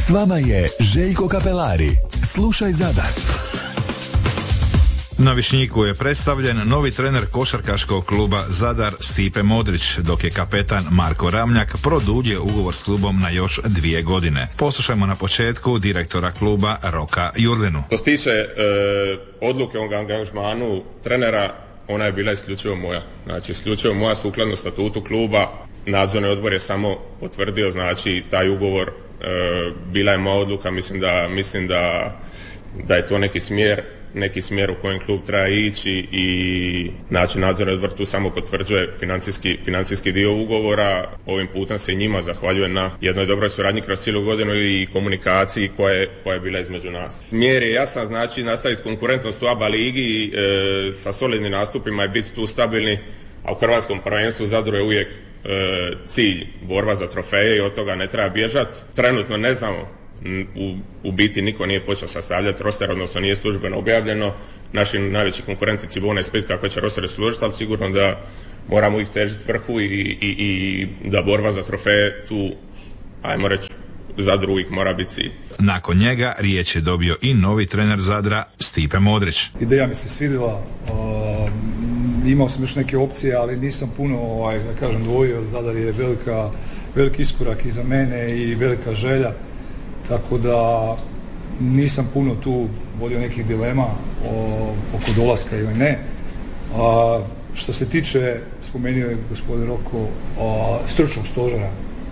S vama je Željko Kapelari. Slušaj Zadar. Na Višnjiku je predstavljen novi trener košarkaškog kluba Zadar Stipe Modrić, dok je kapetan Marko Ramljak produljio ugovor s klubom na još 2 godine. Poslušajmo na početku direktora kluba Roka Jurdinu. Što se tiče odluke o angažmanu trenera, ona je bila isključivo moja. Znači isključivo moja sukladno statutu kluba. Nadzorni odbor je samo potvrdio, znači taj ugovor, bila je moja odluka. Mislim da je to neki smjer u kojem klub treba ići i znači nadzorni odbor tu samo potvrđuje financijski dio ugovora. Ovim putem se i njima zahvaljujem na jednoj dobroj suradnji kroz cijelu godinu i komunikaciji koja je bila između nas. Smjer je jasan, znači nastaviti konkurentnost u ABA ligi sa solidnim nastupima i biti tu stabilni, a u hrvatskom prvenstvu Zadru je uvijek cilj borba za trofeje i od toga ne treba bježati. Trenutno ne znamo, u biti niko nije počeo sastavljati roster, odnosno nije službeno objavljeno. Naši najveći konkurenti Cibona i Split kako će roster služiti, ali sigurno da moramo ih težiti vrhu i da borba za trofeje tu, ajmo reći, Zadru uvijek mora biti cilj. Nakon njega riječ je dobio i novi trener Zadra Stipe Modrić. Ideja mi se svidjela, imao sam još neke opcije, ali nisam puno, da kažem, dvojio. Zadar je veliki iskorak i za mene i velika želja, tako da nisam puno tu vodio nekih dilema oko dolaska ili ne. Što se tiče, spomenuo je gospodin Roko, stručnog stožera,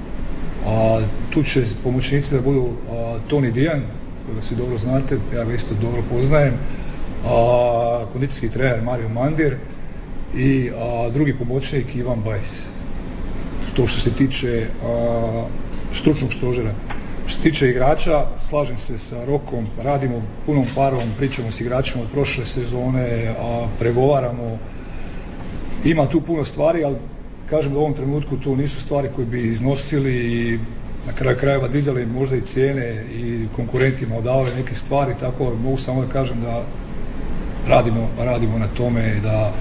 tu će pomoćnici da budu Toni Dijan, koga svi dobro znate, ja ga isto dobro poznajem, kondicijski trener Mario Mandir i drugi pomoćnik Ivan Bajs. To što se tiče stručnog stožera. Što se tiče igrača, slažem se sa Rokom, radimo punom parom, pričamo s igračima od prošle sezone, pregovaramo. Ima tu puno stvari, ali kažem da u ovom trenutku to nisu stvari koje bi iznosili i na kraju krajeva dizali možda i cijene i konkurentima odavali neke stvari, tako mogu samo da kažem da radimo na tome da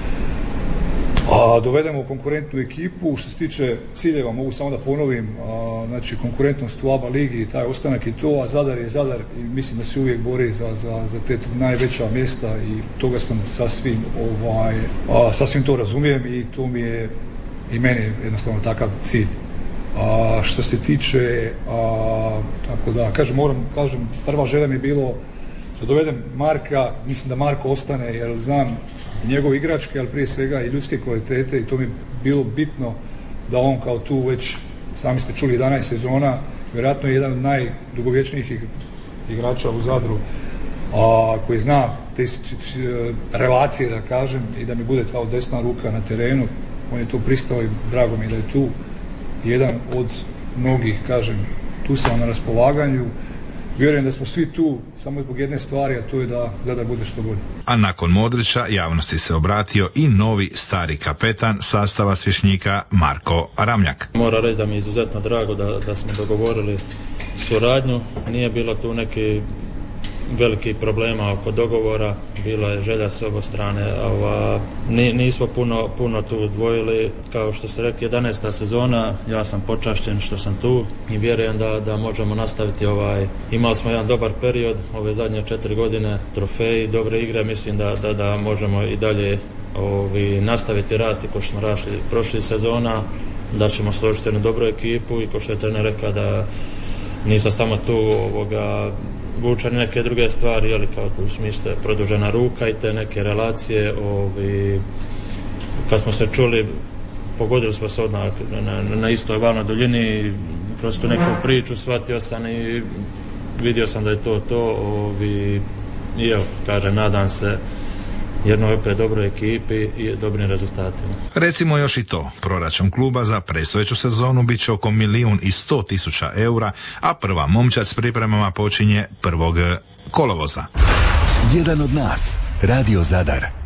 dovedemo konkurentnu ekipu. Što se tiče ciljeva, mogu samo da ponovim, znači konkurentnost u ABA ligi, taj ostanak i to, a Zadar je Zadar i mislim da se uvijek bori za te najveća mjesta i toga sam sasvim to razumijem i to mi je i meni jednostavno takav cilj. Što se tiče, tako da kažem, prva želja mi je bilo da dovedem Marka, mislim da Marko ostane jer znam njegove igračke, ali prije svega i ljudske kvalitete i to mi je bilo bitno da on kao tu već, sami ste čuli, 11 sezona, vjerojatno je jedan od najdugovječnijih igrača u Zadru, koji zna te relacije, da kažem, i da mi bude kao desna ruka na terenu. On je to pristao i drago mi je da je tu jedan od mnogih, kažem, tu sam na raspolaganju. Vjerujem da smo svi tu samo zbog jedne stvari, a to je da Zadar bude što bolje. A nakon Modrića javnosti se obratio i novi stari kapetan sastava Svišnjika Marko Ramljak. Moram reći da mi je izuzetno drago da smo dogovorili suradnju. Nije bilo tu neki veliki problema oko dogovora, bila je želja s obe strane, nismo puno tu dvojili. Kao što ste rekli, 11. sezona, ja sam počašćen što sam tu i vjerujem da možemo nastaviti imali smo jedan dobar period, ove zadnje 4 godine, trofeji, dobre igre, mislim da možemo i dalje nastaviti rasti kao što smo rasli prošlih sezona, da ćemo složiti jednu dobru ekipu i kao što je trener rekao da nisam samo tu vučani neke druge stvari, ali kao u smislu produžena ruka i te neke relacije. Kad smo se čuli, pogodili smo se odmah na istoj valnoj duljini, kroz tu neku priču shvatio sam i vidio sam da je to i evo, kažem, nadam se jednoj opet dobroj ekipi i dobrim rezultatima. Recimo još i to, proračun kluba za predstojeću sezonu bit će oko 1.100.000 eura, a prva momčad s pripremama počinje 1. kolovoza. Jedan od nas, Radio Zadar.